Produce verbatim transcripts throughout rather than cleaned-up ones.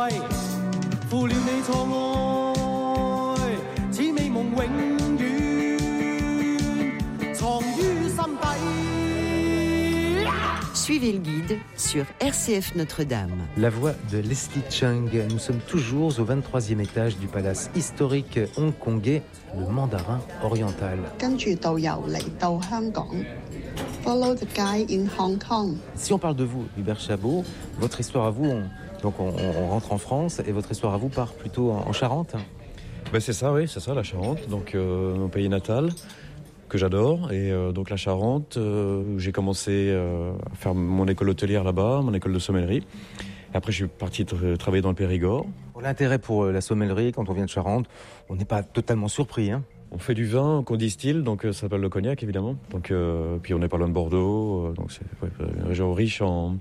負了你錯愛，此美夢永遠藏於心底。 Suivez le guide sur R C F Notre-Dame. La voix de Leslie Chung. Nous sommes toujours au vingt-troisième étage du palace historique hongkongais, le Mandarin oriental. 跟住導遊嚟到香港 ，Follow the guide in Hong Kong. Si on parle de vous, Hubert Chabot, votre histoire à vous, on, donc on, on rentre en France et votre histoire à vous part plutôt en, en Charente. Ben c'est ça, oui, c'est ça, la Charente, donc euh, mon pays natal, que j'adore. Et euh, donc la Charente, euh, j'ai commencé euh, à faire mon école hôtelière là-bas, mon école de sommellerie. Et après, je suis parti tra- travailler dans le Périgord. L'intérêt pour la sommellerie, quand on vient de Charente, on n'est pas totalement surpris. Hein. On fait du vin qu'on distille, donc euh, ça s'appelle le cognac, évidemment. Donc, euh, puis on n'est pas loin de Bordeaux, euh, donc c'est ouais, une région riche en,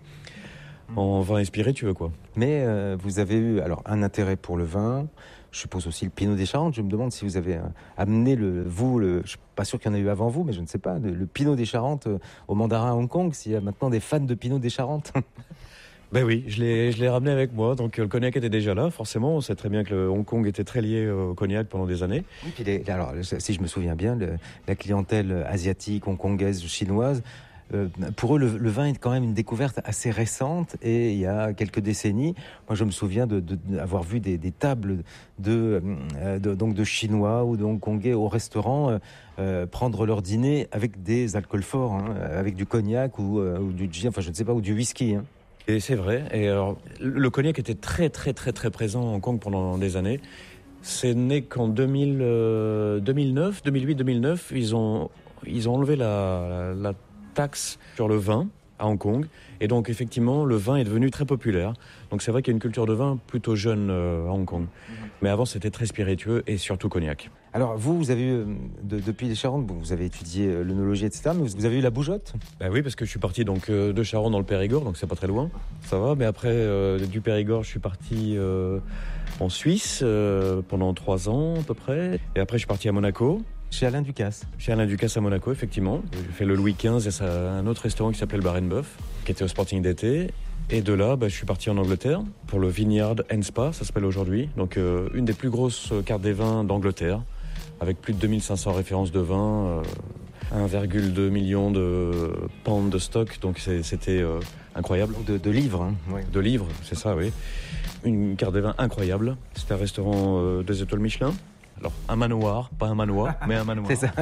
en vin et spiritueux, quoi. Mais euh, vous avez eu alors un intérêt pour le vin, je suppose aussi le Pinot des Charentes. Je me demande si vous avez euh, amené, le, vous, le, je ne suis pas sûr qu'il y en a eu avant vous, mais je ne sais pas, le, le Pinot des Charentes euh, au Mandarin à Hong Kong, s'il y a maintenant des fans de Pinot des Charentes. Ben oui, je l'ai, je l'ai ramené avec moi, donc le cognac était déjà là, forcément. On sait très bien que le Hong Kong était très lié au cognac pendant des années. Oui, puis les, alors, si je me souviens bien, le, la clientèle asiatique, hongkongaise, chinoise, euh, pour eux, le, le vin est quand même une découverte assez récente. Et il y a quelques décennies, moi je me souviens de, de, d'avoir vu des, des tables de, euh, de, donc de Chinois ou de Hongkongais au restaurant euh, prendre leur dîner avec des alcools forts, hein, avec du cognac ou, euh, ou du gin, enfin je ne sais pas, ou du whisky. Hein. Et c'est vrai. Et alors, le cognac était très, très, très, très présent à Hong Kong pendant des années. C'est né qu'en deux mille, euh, deux mille neuf, deux mille huit, deux mille neuf, ils ont, ils ont enlevé la, la, la taxe sur le vin à Hong Kong. Et donc, effectivement, le vin est devenu très populaire. Donc, c'est vrai qu'il y a une culture de vin plutôt jeune euh, à Hong Kong. Mmh. Mais avant, c'était très spiritueux et surtout cognac. Alors, vous, vous avez eu, de, depuis les Charentes, bon, vous avez étudié l'œnologie, et cetera, mais vous avez eu la bougeotte ? Ben oui, parce que je suis parti donc, euh, de Charentes dans le Périgord, donc c'est pas très loin. Ça va, mais après, euh, du Périgord, je suis parti euh, en Suisse euh, pendant trois ans à peu près. Et après, je suis parti à Monaco. Chez Alain Ducasse. Chez Alain Ducasse à Monaco, effectivement. J'ai fait le Louis quinze et ça, un autre restaurant qui s'appelait le Bar and Bœuf, qui était au Sporting d'été. Et de là, bah, je suis parti en Angleterre pour le Vineyard and Spa, ça s'appelle aujourd'hui. Donc euh, une des plus grosses cartes des vins d'Angleterre, avec plus de deux mille cinq cents références de vin, euh, un virgule deux million de pounds de stock. Donc c'est, c'était euh, incroyable. De, de livres. Hein. Ouais. De livres, c'est ça, oui. Une carte des vins incroyable. C'était un restaurant euh, des étoiles Michelin. Alors, un manoir, pas un manoir, mais un manoir. C'est ça.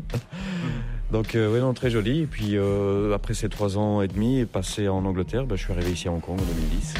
Donc, euh, oui, non, très joli. Et puis, euh, après ces trois ans et demi passés en Angleterre, bah, je suis arrivé ici à Hong Kong en deux mille dix.